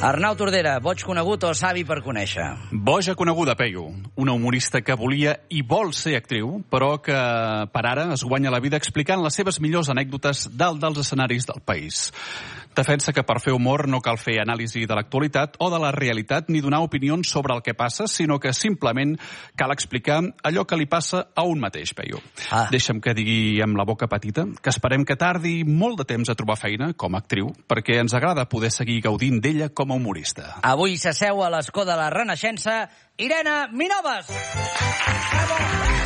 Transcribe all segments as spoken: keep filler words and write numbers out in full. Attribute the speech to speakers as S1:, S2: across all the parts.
S1: Arnau Tordera, boig conegut o savi per conèixer?
S2: Boja coneguda, Peyu. Una humorista que volia i vol ser actriu, però que per ara es guanya la vida explicant les seves millors anècdotes dalt dels escenaris del país. Defensa que per fer humor no cal fer anàlisi de l'actualitat o de la realitat ni donar opinions sobre el que passa, sinó que simplement cal explicar allò que li passa a un mateix, Peyu. Ah. Deixa'm que digui amb la boca petita que esperem que tardi molt de temps a trobar feina com a actriu, perquè ens agrada poder seguir gaudint d'ella com a humorista.
S1: Avui s'asseu a l'escó de la Renaixença Irene Minoves! Bravo!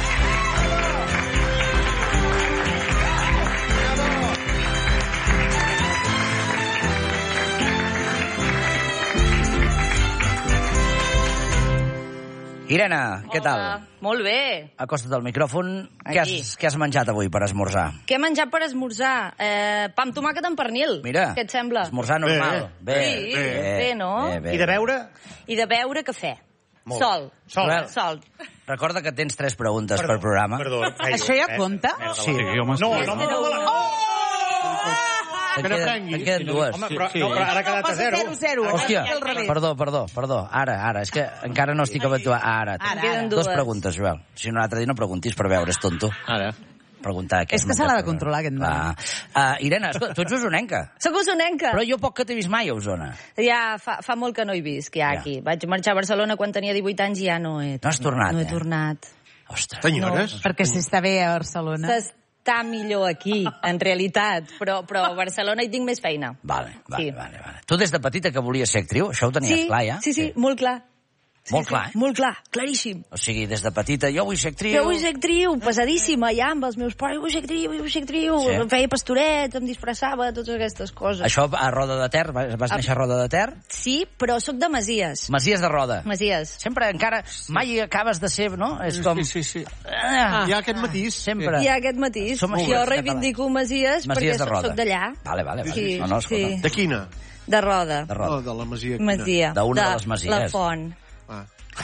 S1: Irene, què tal?
S3: Hola, molt bé.
S1: Acosta't al micròfon. Què has, què has menjat avui per esmorzar?
S3: Què he menjat per esmorzar? Eh, pa amb tomàquet amb pernil.
S1: Mira,
S3: què et sembla?
S1: Esmorzar normal.
S3: Bé, bé, sí, bé, bé, bé no?
S1: Bé, bé.
S4: I de beure?
S3: I de beure cafè.
S4: Molt.
S3: Sol.
S4: Sol.
S3: Sol.
S1: Recorda que tens tres preguntes
S4: perdó,
S1: per programa.
S4: Perdó.
S5: Això ja compta?
S2: Sí, home.
S4: No, no, no, no, no.
S1: Et queden, et queden dues.
S4: Home, però, no, però ara ha quedat a zero.
S5: zero.
S1: Hòstia, perdó, perdó, perdó. Ara, ara, és que encara no estic habituat. Ara,
S3: Ara, ara.
S1: dos preguntes, Joel. Si no, l'altre dia no preguntis per veure, és tonto.
S4: Ara.
S1: Preguntar què
S5: és que se l'ha de controlar, aquest noi.
S1: Uh, Irene, escolta, tu ets usonenca.
S3: Soc usonenca.
S1: Però jo poc que t'he vist mai a Osona.
S3: Ja fa, fa molt que no hi visc, ja,
S1: Ja.
S3: aquí. Vaig marxar a Barcelona quan tenia divuit anys i ja no he tornat.
S1: No has tornat,
S3: No he
S1: eh?
S3: tornat.
S1: Ostres.
S4: Senyores?
S5: No. Perquè s'està bé a Barcelona.
S3: S'està millor aquí, en realitat, però, però a Barcelona hi tinc més feina.
S1: Vale, vale,
S3: Sí.
S1: vale, vale. Tu des de petita que volies ser actriu, això ho tenies
S3: Sí,
S1: clar, ja?
S3: sí, sí, molt clar. Sí,
S1: Molt
S3: sí,
S1: clar, eh?
S3: Molt clar, claríssim.
S1: O sigui, des de petita, jo vull ser actriu...
S3: Jo vull ser actriu, pesadíssima, ja, amb els meus pares, vull ser actriu, vull ser actriu,
S1: Sí.
S3: sí. Feia pastoret, em disfressava, totes aquestes coses.
S1: Això a Roda de Ter, vas, vas néixer a Roda de Ter?
S3: Sí, però sóc de Masies.
S1: Masies de Roda.
S3: Masies.
S1: Sempre encara, mai acabes de ser, no? És com...
S4: Sí, sí, sí.
S1: Ah,
S4: Hi ha aquest matís.
S1: sempre.
S3: Hi ha aquest matís.
S1: Som així,
S3: Jo
S1: els
S3: reivindico Masies,
S1: Masies
S3: perquè
S1: de
S3: soc,
S1: Roda.
S3: soc d'allà.
S1: Vale, vale, vale.
S3: Sí,
S1: No, no, escolta.
S3: sí.
S4: De quina?
S3: De Roda.
S1: De Roda.
S4: Oh, de la masia. quina?
S3: Masia.
S1: D'una de les masies.
S3: La Font.
S4: Ah.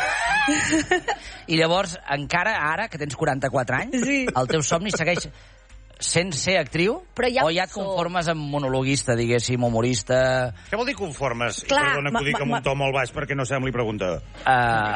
S1: I llavors, encara ara, que tens quaranta-quatre anys,
S3: Sí.
S1: el teu somni segueix sent ser actriu?
S3: Però ja
S1: o ja et
S3: ho soc.
S1: conformes amb monologuista, diguéssim, humorista...
S6: Què vol dir conformes? I
S3: Clar,
S6: perdona que
S3: ma-
S6: ho dic amb
S3: ma-
S6: un to molt baix perquè no sembli pregunta.
S1: Uh...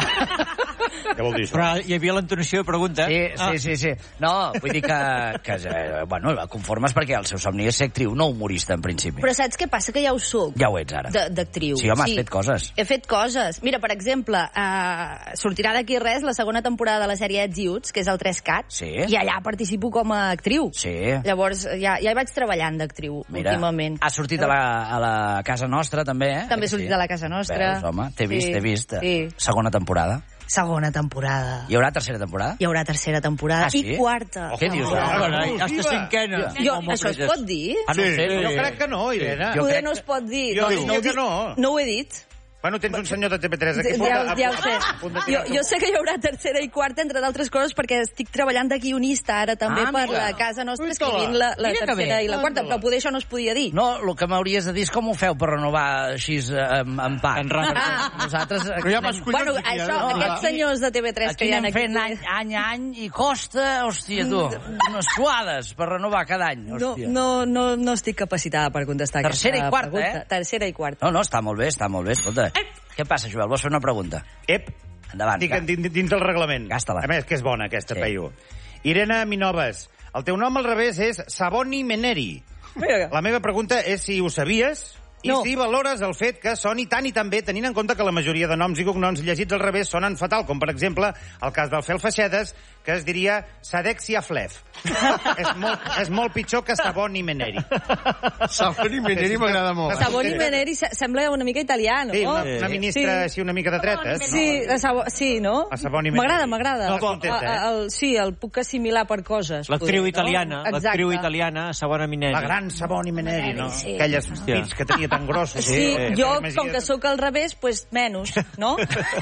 S6: Què vol dir això?
S7: Però hi havia l'entonació de pregunta.
S1: Sí, sí, sí, sí. No, vull dir que, que eh, bueno, conformes perquè el seu somni és ser actriu, no humorista, en principi.
S3: Però saps què passa? Que ja ho soc.
S1: Ja ho ets, ara.
S3: De- D'actriu.
S1: Sí, home, has fet coses.
S3: He fet coses. Mira, per exemple, uh, sortirà d'aquí res la segona temporada de la sèrie Ets i Uts, que és el tres cat,
S1: Sí.
S3: i allà participo com a actriu.
S1: Sí.
S3: Llavors, ja, ja hi vaig treballant d'actriu,
S1: Mira,
S3: últimament.
S1: ha sortit a la, a la casa nostra, també, eh?
S3: També he
S1: Sí.
S3: sortit a la casa nostra.
S1: Veus, home, t'he vist,
S3: Sí,
S1: t'he vist.
S3: sí.
S1: Segona temporada.
S3: Segona temporada.
S1: Hi haurà tercera temporada?
S3: Hi haurà tercera temporada.
S1: Ah, sí?
S3: I quarta.
S1: Què dius?
S3: temporada.
S1: Ah,
S7: Carai, hasta cinquena.
S3: Jo,
S7: Home,
S3: això es
S7: fredes.
S3: pot dir?
S1: Ah, no ho sé.
S6: Jo crec que no, Irene.
S1: Jo
S3: Poder
S1: crec
S3: no es pot dir.
S6: Jo
S3: No,
S6: diria
S3: no ho
S6: que
S3: dic-
S6: no.
S3: No ho he dit.
S6: Bueno, tens un senyor de T V tres aquí.
S3: Ja,
S6: a-
S3: ja ho
S6: a-
S3: sé.
S6: a punt de
S3: Jo,
S6: tirar-te
S3: jo sé que hi haurà tercera i quarta, entre d'altres coses, perquè estic treballant de guionista ara també
S1: Ah,
S3: per
S1: mira.
S3: la casa nostra,
S6: Ui,
S3: escrivint la, la
S1: Mira que
S3: tercera
S1: bé.
S3: i la quarta, però poder això no es podia dir.
S1: No, el que m'hauries de dir és com ho feu per renovar així eh, en, en pack.
S7: En rang.
S1: Perquè Nosaltres...
S4: Però ja vas collons
S3: Bueno,
S4: aquí,
S3: això,
S4: eh?
S3: aquests
S1: aquí-
S3: senyors de T V tres
S1: Aquí
S3: que hi ha
S1: anem
S3: aquí...
S1: fent any, any a any i costa, hòstia, tu, unes suades per renovar cada any,
S3: No,
S1: hòstia.
S3: no, no, no estic capacitada per contestar
S1: Tercera
S3: aquesta
S1: i quarta,
S3: pregunta.
S1: eh?
S3: Tercera i quarta.
S1: No, no, està molt bé, està molt bé, escolta. Què passa, Joel? Vols fer una pregunta?
S6: Ep,
S1: Endavant.
S6: dic, dins, dins del reglament.
S1: Gasta-la.
S6: A més, que és bona, aquesta,
S1: Sí.
S6: Peyu. Irene Minoves, el teu nom al revés és Saboni Meneri.
S3: Mira.
S6: La meva pregunta és si ho sabies i
S3: No.
S6: si valores el fet que soni tant i tan bé, tenint en compte que la majoria de noms i cognoms llegits al revés sonen fatal, com per exemple el cas del Fel Feixedes, que es diria Sadexia Flef. és, molt, és molt pitjor que Saboni Meneri.
S4: Saboni Meneri m'agrada molt.
S3: Saboni Meneri se- sembla una mica italià, no?
S6: Sí, una, una ministra
S3: Sí.
S6: així una mica de dretes.
S3: Sí, la Sabo... sí, no?
S6: La Saboni Meneri.
S3: M'agrada, m'agrada.
S6: No, contenta, eh?
S3: A- a- el- Sí, el puc assimilar per coses.
S7: L'actriu
S3: poder, no?
S7: italiana, l'actriu
S3: Exacte.
S7: italiana, Sabona Mineri.
S6: La gran Saboni Meneri, no?
S3: Sí.
S6: Aquelles pits que tenia tan grossos.
S3: Sí,
S6: Eh,
S3: jo,
S6: més
S3: com que
S6: guies.
S3: sóc al revés, pues menys, no?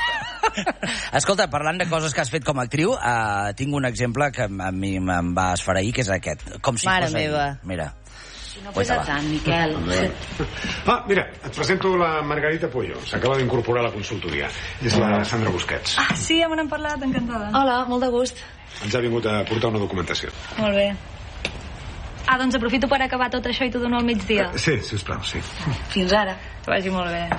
S1: Escolta, parlant de coses que has fet com a actriu, uh, tinc un exemple que a mi em va esfereir, que és aquest. Com si
S3: Mare
S1: fos ahir.
S3: meva.
S1: Mira.
S3: No pesa tant, Miquel.
S8: Ah, mira, et presento la Margarita Pollo. S'acaba d'incorporar a la consultoria. És la Sandra Busquets.
S9: Ah, sí, ja me n'han parlat, encantada.
S3: Hola, molt de gust.
S8: Ens ha vingut a portar una documentació.
S9: Molt bé. Ah, doncs aprofito per acabar tot això i t'ho dono al migdia.
S8: Sí, sisplau, sí.
S9: Fins ara. Que vagi molt bé.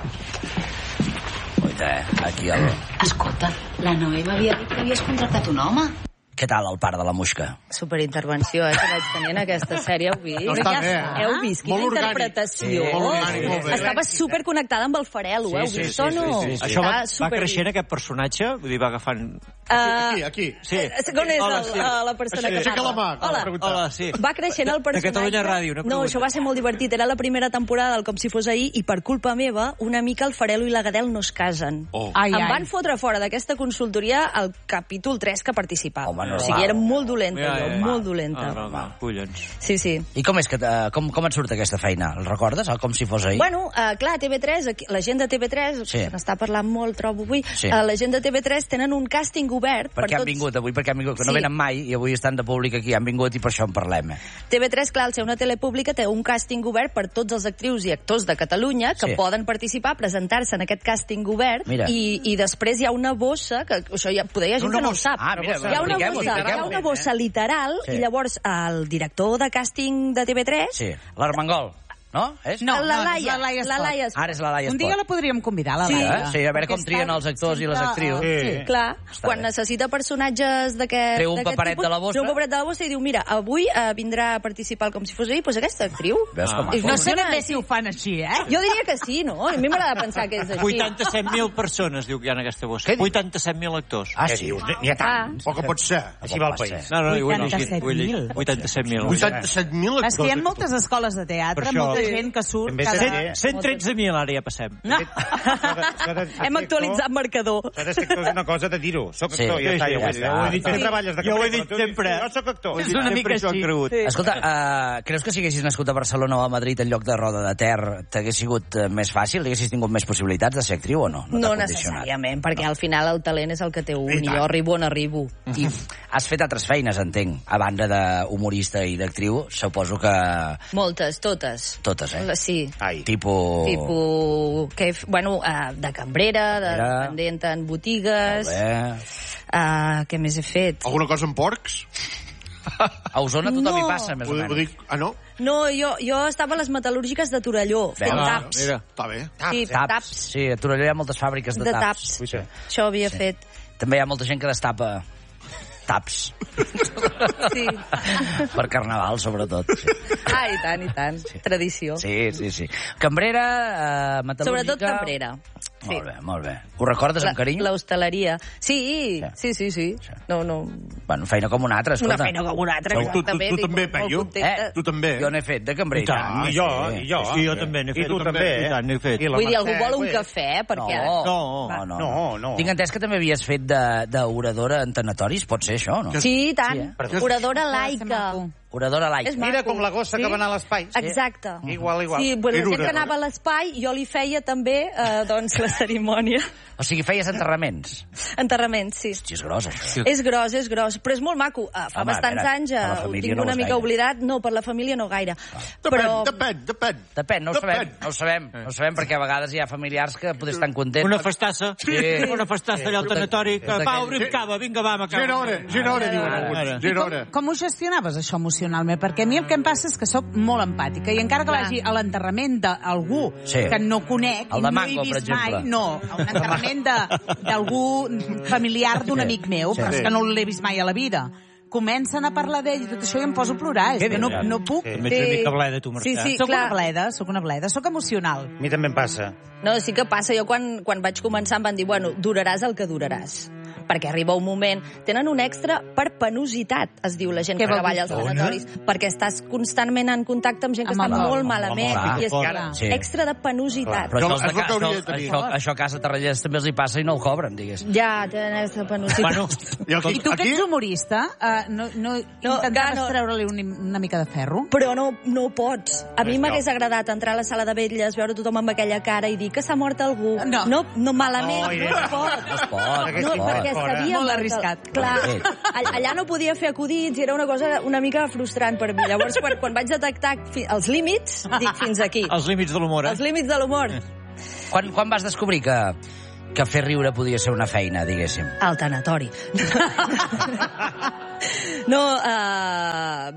S1: Oita, eh? Aquí el...
S10: Escolta, la Noé m'havia dit que havies contractat un home.
S1: Què tal el pare de la Musca?
S3: Superintervenció, eh, que vaig tenir en aquesta sèrie, heu vist?
S4: No, està bé, eh?
S3: Heu vist? Quina
S4: Molt orgànic.
S3: interpretació.
S4: Sí, molt orgànic, molt bé.
S3: Estava superconnectada amb el Farelo, heu
S7: Sí, sí,
S3: vist o
S7: sí,
S3: no?
S7: sí, sí, sí. Això va,
S3: Està
S7: va
S3: super-
S7: creixent, aquest personatge? Vull dir, va agafant...
S4: Aquí, aquí.
S7: Sí.
S3: Eh, On és
S7: Hola,
S3: el,
S7: sí.
S3: eh, la persona
S7: Sí.
S3: que
S4: Aixeca la
S3: parla?
S4: mà,
S3: Hola.
S4: pregunta.
S7: Hola, sí.
S3: Va creixent el personatge...
S7: De Catalunya Ràdio, una
S3: No,
S7: pregunta.
S3: això va ser molt divertit. Era la primera temporada del Com si fos ahir i per culpa meva, una mica el Farelo i la Gadel no es casen.
S2: Oh.
S5: Ai,
S3: em
S5: ai.
S3: van fotre fora d'aquesta consultoria al capítol tres que participava.
S1: Home, no,
S3: o sigui,
S1: va.
S3: era molt dolenta,
S7: Ja,
S3: jo,
S7: ja, ja.
S3: molt dolenta.
S7: Ah, no, no, collons.
S3: Sí, sí.
S1: I com és que... eh, Com, com et surt aquesta feina? El recordes? El com si fos ahir?
S3: Bueno, uh, clar, T V tres, aquí, la gent de T V tres,
S1: Sí.
S3: se n'està parlant molt, trobo avui,
S1: Sí.
S3: uh, la gent de T V tres tenen un càsting obert
S1: Per
S3: per
S1: què han
S3: tots...
S1: vingut avui? Perquè han vingut, que no
S3: Sí.
S1: venen mai i avui estan de públic aquí. Han vingut i per això en parlem. Eh?
S3: T V tres, clar, al ser una tele pública, té un càsting obert per tots els actrius i actors de Catalunya que
S1: Sí.
S3: poden participar, presentar-se en aquest càsting obert
S1: Mira.
S3: i, i després hi ha una bossa, que això ja, poder hi ha gent
S4: Una
S3: que no ho
S4: bossa.
S3: sap.
S1: Ah, mira,
S3: hi ha una
S1: expliquem-ho,
S3: bossa, hi ha
S1: expliquem-ho.
S3: una bossa literal
S1: Sí.
S3: i llavors el director de càsting de T V tres...
S1: Sí, l'Armengol, no? És?
S5: No,
S3: la
S5: no,
S3: Laia,
S5: és la Laia
S3: la
S5: Espot.
S3: Laia Espot.
S1: Ara és la Laia
S5: Un dia
S1: Espot.
S5: la podríem convidar, la
S3: Sí.
S5: Laia.
S1: Eh? Sí, a veure com
S5: Perquè
S1: trien
S5: està
S1: els actors i les
S5: sempre,
S1: actrius.
S5: eh,
S3: Sí, clar,
S1: Està
S3: quan
S1: bé.
S3: necessita personatges d'aquest
S1: Treu un
S3: d'aquest
S1: paperet
S3: tipus,
S1: de la bossa.
S3: treu un paperet de la bossa i diu, mira, avui eh, vindrà a participar com si fos ahir, doncs aquesta actriu.
S1: Veus com
S7: Ah.
S1: maco?
S5: No sé ben bé
S3: Sí.
S5: si ho fan així, eh?
S3: Jo diria que sí, no? A mi m'agrada pensar que és així.
S7: vuitanta-set mil persones, diu que hi ha en aquesta bossa.
S6: Què dius?
S7: vuitanta-set mil actors.
S1: Ah,
S6: Què
S1: sí?
S6: dius? N'hi ha tants.
S4: O que pot ser.
S6: Així va el
S1: pot
S6: país.
S1: ser.
S7: No, no, ho he llegit,
S5: vuitanta-set
S7: ho he llegit.
S5: mil.
S7: vuitanta-set mil.
S4: vuitanta-set mil
S5: És que hi ha moltes escoles de teatre,
S7: Per això-
S5: molta
S7: Sí.
S5: gent que surt
S6: També
S5: cada...
S6: sé-
S7: cent tretze mil, ara ja passem.
S5: No.
S3: Hem actualitzat marcador.
S6: S'ha de ser actor és una cosa de dir-ho. Soc
S1: Sí.
S6: actor, ja
S7: Sí,
S6: està.
S7: sí,
S6: Ja ho
S7: ja
S6: he dit.
S1: està.
S6: Ho he dit. Tu treballes de
S7: Jo ho he
S6: cambrer,
S7: dit
S6: però tu dius,
S7: sempre.
S6: Jo soc actor.
S7: És una mica així. Cregut.
S1: Escolta, uh, creus que si haguessis nascut a Barcelona o a Madrid en lloc de Roda de Ter t'hagués sigut uh, més fàcil? Haguessis tingut més possibilitats de ser actriu o no?
S3: No
S1: t'ha condicionat?
S3: necessàriament, perquè al final el talent és el que té un,
S4: I
S3: i
S4: tant.
S3: jo arribo on arribo.
S1: I has fet altres feines, entenc. A banda d'humorista i d'actriu, suposo que
S3: Moltes, totes.
S1: totes, eh?
S3: La- Sí.
S6: Ai.
S1: Tipo...
S3: Tipo, que, he f- bueno, uh, de cambrera, de
S1: Cambrera.
S3: dependent en
S1: Molt
S3: botigues...
S1: bé.
S3: Uh, què més he fet?
S4: Alguna cosa amb porcs?
S1: A Osona tothom
S3: No.
S1: hi passa, més
S4: Ho,
S1: o
S4: ho
S1: menys.
S4: dic... Ah, no?
S3: No, jo, jo estava a les metal·lúrgiques de Torelló, fent
S1: Veus?
S3: taps.
S7: Mira.
S4: Està bé.
S3: Sí,
S1: Taps.
S3: taps.
S1: Sí, a Torelló hi ha moltes fàbriques de,
S3: De
S1: taps.
S3: taps.
S6: Ui, sí.
S3: Això havia fet.
S1: També hi ha molta gent que destapa taps.
S3: Sí.
S1: Per carnaval, sobretot. Sí,
S3: Ah, i tant, i tant. Tradició.
S1: sí, sí. sí. Cambrera, eh, metal·lúrgica...
S3: Sobretot cambrera. Sí.
S1: Molt bé, molt bé. Ho recordes amb carinyo?
S3: L'hostaleria. Sí, sí, sí, sí. No, no...
S1: Bueno, feina com una altra,
S3: Una
S1: escolta.
S3: feina com una altra,
S4: Tu, tu, tu,
S3: exactament.
S4: tu
S3: Dic,
S4: també,
S3: molt
S4: Peyu?
S3: contenta.
S1: Eh?
S4: Tu també.
S1: Jo n'he fet de cambrer.
S7: I tant.
S6: I jo,
S1: sí.
S6: i jo.
S7: Sí, jo també n'he
S6: I
S7: fet.
S6: tu
S7: Jo
S6: també,
S7: també,
S6: eh?
S7: i tant, n'he fet.
S6: I la
S3: Vull dir, algú
S6: Mercè,
S3: vol un
S6: güey.
S3: cafè? Perquè...
S1: No,
S7: No.
S1: no, no.
S6: No, no.
S1: Tinc entès que també havies fet de- d'oradora en tanatoris, pot ser això, no?
S3: Sí, i tant.
S1: Sí, eh?
S3: Oradora
S5: Ser
S3: laica.
S5: maco.
S1: Oradora laica.
S3: És
S6: Mira
S3: maco.
S6: com la gossa
S3: Sí?
S6: que va anar a l'espai.
S3: Exacte.
S6: Igual, igual.
S3: Sí, bueno,
S4: Era
S3: la gent que
S4: oradora.
S3: anava a l'espai, jo li feia també eh, doncs, la cerimònia.
S1: O sigui, feies enterraments.
S3: Enterraments, sí.
S1: Hosti, és gros, això.
S3: És gros, és gros, però és molt maco. Uh, fa
S1: Home, a
S3: bastants
S1: veure,
S3: anys,
S1: a la
S3: uh, ho
S1: família
S3: tinc
S1: no
S3: una
S1: vas
S3: mica
S1: gaire.
S3: oblidat. No, per la família no gaire.
S4: Depèn,
S3: Però...
S4: depèn, depèn.
S1: Depèn, no ho
S4: Depèn.
S1: sabem, no ho sabem, no ho sabem, perquè a vegades hi ha familiars que poder estar contents.
S7: Una festassa.
S1: Sí.
S7: Una festassa allà al tanatori. Que,
S1: Porta
S7: va,
S1: aquell-
S7: obrim cava, vinga, va, m'acaba.
S4: Genora, Genora, diuen
S7: Ara.
S4: alguns. Genora.
S5: Com ho gestionaves, això, emocionalment? Perquè a mi el que em passa és que sóc molt empàtica, i encara que
S3: Clar.
S5: vagi a l'enterrament d'algú
S1: Sí.
S5: que no conec,
S1: El
S5: i
S1: de
S5: no
S1: Mango,
S5: he
S1: per
S5: vist
S1: exemple.
S5: mai, no, a un enterrament de- d'algú familiar d'un
S1: Sí.
S5: amic meu, però
S4: Sí.
S5: és que no l'he vist mai a la vida. Comencen a parlar d'ell i tot això i em poso a plorar. És que no, no puc.
S7: També ets una mica bleda, tu, Marta.
S3: Sí, sí,
S5: Soc
S3: clar.
S5: una bleda, soc una bleda, soc emocional.
S6: A mi també em passa.
S3: No, sí que passa. Jo quan, quan vaig començar em van dir, bueno, duraràs el que duraràs. Perquè arriba un moment... Tenen un extra per penositat, es diu la gent
S5: Què
S3: que
S5: vol
S3: treballa als
S5: dir?
S3: tanatoris. Perquè estàs constantment en contacte amb gent que
S5: Amb
S3: està
S5: el mort.
S3: molt malament.
S1: Clar.
S3: I és
S5: Clar.
S1: Sí.
S3: extra de penositat.
S1: Però
S4: No,
S1: això, els de
S4: és el que
S1: ca-
S4: hauria
S1: això,
S4: de tenir.
S1: això, això a casa Tarrellers també els hi passa i no el cobren, digués.
S3: Ja, tenen extra penositat.
S7: Bueno,
S4: I aquí,
S5: I tu que
S4: aquí
S5: ets humorista, uh, no, no, intentaves
S3: Gano.
S5: treure-li una, una mica de ferro?
S3: Però no, no ho pots. A mi m'hagués agradat entrar a la sala de vetlles, veure tothom amb aquella cara i dir que s'ha mort algú.
S5: No.
S3: no, no malament,
S6: No,
S3: no,
S6: Irene,
S3: es pot.
S1: No es pot, no es
S3: No,
S1: pot.
S3: perquè sabia...
S5: Molt
S3: que-
S5: arriscat.
S3: Clar,
S1: Sí.
S3: all- allà no podia fer acudits i era una cosa una mica frustrant per mi. Llavors, quan, quan vaig detectar fi, els límits, dic fins aquí.
S7: els límits de l'humor, eh?
S3: Els límits de l'humor.
S1: Quan, quan vas descobrir que, que fer riure podia ser una feina, diguéssim?
S3: Al tanatori. No, uh,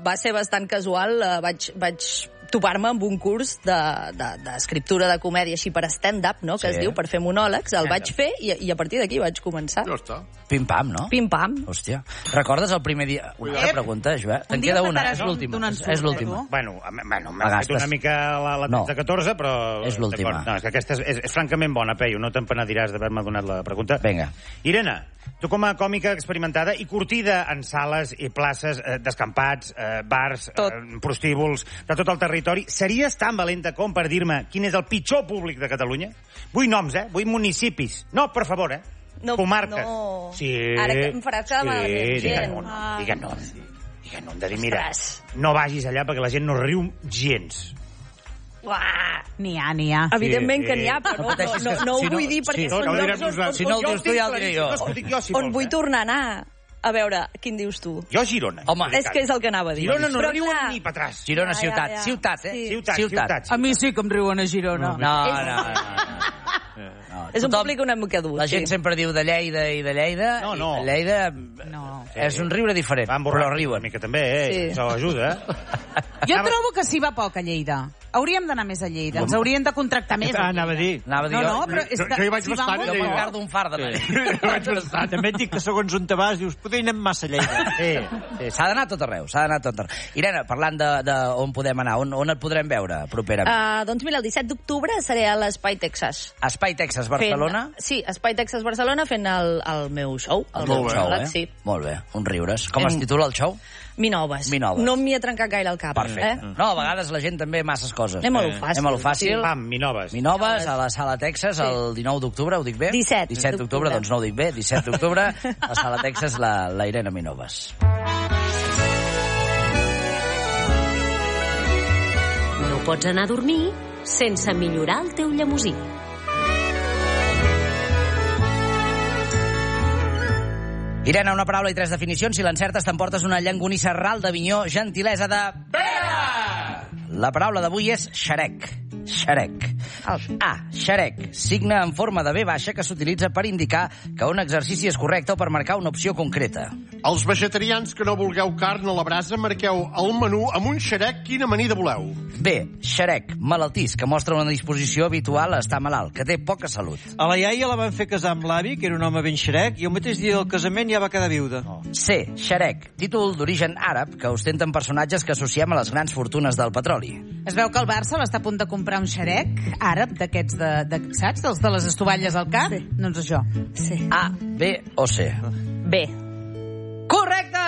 S3: va ser bastant casual. Uh, vaig, vaig topar-me amb un curs d'escriptura de, de, de comèdia així per stand-up, no?, que
S1: Sí.
S3: es diu, per fer monòlegs. El vaig fer i, i a partir d'aquí vaig començar.
S4: Ja està.
S1: Pim-pam, no?
S3: Pim-pam.
S1: Hòstia. Recordes el primer dia... Una altra pregunta, Joan. Te'n
S5: Un dia
S1: queda una,
S5: faltaràs
S1: és l'última.
S5: d'un
S1: És,
S5: ensurt,
S1: és l'última.
S5: tu?
S6: Bueno, a- bueno m'ha
S1: Agastes.
S6: fet una mica la, la
S1: No.
S6: tretze catorze, però...
S1: És l'última.
S6: d'acord. No, és que aquesta és, és, és francament bona, Peyu, no te'n penediràs d'haver-me donat la pregunta.
S1: Vinga.
S6: Irene, tu com a còmica experimentada i curtida en sales i places eh, d'escampats, eh, bars, eh, prostíbuls, de tot el territori, series tan valenta com per dir-me quin és el pitjor públic de Catalunya? Vull noms, eh? Vull municipis. No, per favor, eh?
S3: No,
S6: Comarques.
S3: no.
S6: Sí.
S3: Ara que em faràs quedar malament,
S6: Sí,
S3: gent.
S6: digue no,
S3: Ah.
S6: digue no. Digue no, hem de dir, mira,
S3: Ostres.
S6: no vagis allà perquè la gent no riu gens.
S3: Uah.
S5: N'hi ha, n'hi ha.
S3: Evidentment
S6: Sí.
S3: que n'hi ha, però no, no,
S1: pateixis,
S3: no,
S1: que
S3: no ho
S1: si no-
S3: vull dir perquè
S1: sí,
S3: són
S6: no, no direm
S3: llocs on,
S6: nosaltres.
S1: Si no el dius tu, ja el diré jo.
S6: No, ho dic jo, si
S3: on
S6: vols,
S3: vull
S6: eh?
S3: tornar a anar. A veure, quin dius tu?
S6: Jo, Girona.
S1: Home,
S3: És que és el que anava a dir.
S6: Girona no
S3: Però,
S6: riuen
S3: clar,
S6: ni patràs.
S1: Girona,
S3: Ja, ja,
S1: ciutat.
S3: ja.
S1: Ciutat, eh?
S3: Sí.
S6: Ciutat, ciutat.
S5: A mi sí que em riuen a Girona.
S1: No, no, no. no. no.
S3: És un
S1: Tothom-
S3: públic una mica dur.
S1: La gent
S3: sí.
S1: sempre diu de Lleida i de Lleida.
S6: No, no.
S1: I Lleida
S5: No.
S1: és un riure diferent,
S6: Van
S1: però
S6: borrar una
S1: riuen.
S6: mica també, eh?
S3: Sí.
S6: Això ajuda, eh?
S5: Jo
S6: Anava-
S5: trobo que s'hi va poc a Lleida. Hauríem d'anar més a Lleida. Ens haurien de contractar més.
S7: Ah, anava a dir.
S1: Anava a dir
S5: No,
S1: jo-
S5: no, però és
S4: Jo-
S5: que
S4: jo hi vaig
S5: s'hi va
S4: bastant,
S5: molt
S1: Jo
S4: eh,
S5: poc.
S1: me'n cardo un far de
S7: Ah, també et dic que segons on te vas, dius, potser hi anem massa a Lleida.
S6: Sí, sí.
S1: S'ha d'anar a tot arreu, s'ha d'anar a tot arreu. Irene, parlant de, de on podem anar, on, on et podrem veure properament?
S3: Uh, doncs mira, el disset d'octubre seré a l'Espai Texas.
S1: Espai Texas, Barcelona.
S3: Fent, sí, Espai Texas, Barcelona, fent el, el meu show. El,
S1: El
S3: meu
S1: teu show,
S3: monòleg,
S1: eh?
S3: Sí.
S1: Molt bé, uns riures. Com
S3: Em-
S1: es titula el show?
S3: Minoves.
S1: Minoves.
S3: No m'hi he trencat gaire el cap.
S1: Perfecte.
S3: Eh?
S1: No, a vegades la gent també masses coses.
S3: Anem a lo fàcil.
S1: Anem a lo fàcil.
S6: Pam, Minoves.
S1: Minoves, a la Sala Texas, el dinou d'octubre, ho dic bé?
S3: disset
S1: disset d'octubre,
S3: d'octubre.
S1: doncs no ho dic bé. disset d'octubre, a la Sala Texas, la, la Irene Minoves.
S11: No pots anar a dormir sense millorar el teu llemosí.
S1: Irene, una paraula i tres definicions. Si l'encertes, t'emportes una llangonissa ral d'Avinyó, gentilesa de... Pere! La paraula d'avui és xarec. Xarec. A. Xarec. Signe en forma de B baixa que s'utilitza per indicar que un exercici és correcte o per marcar una opció concreta.
S4: Els vegetarians que no vulgueu carn a la brasa, marqueu el menú amb un xarec quina amanida voleu.
S1: B. Xarec. Malaltís, que mostra una disposició habitual a estar malalt, que té poca salut.
S7: A la iaia la van fer casar amb l'avi, que era un home ben xerec, i el mateix dia del casament ja va quedar viuda.
S1: C. Xarec. Títol d'origen àrab que ostenten personatges que associem a les grans fortunes del petroli.
S5: Es veu que el Barça l'està a punt de comprar un xarec àrab d'aquests, de, de, saps? Dels de les estovalles al cap? Sí. Doncs això.
S3: Sí.
S1: A, B o C?
S3: Bé.
S1: Correcte!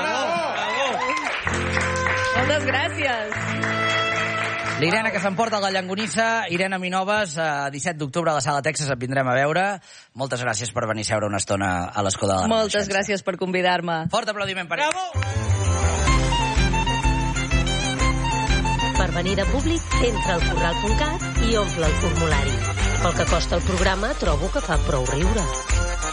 S3: Moltes gràcies.
S1: L'Irene que s'emporta la llangonissa, Irene Minoves, a disset d'octubre a la Sala Texas et vindrem a veure. Moltes gràcies per venir a seure una estona a l'escó de la
S3: Moltes gràcies per convidar-me.
S1: Fort aplaudiment per ell.
S11: Per venir de públic, entra al corral punt cat i omple el formulari. Pel que costa el programa, trobo que fa prou riure.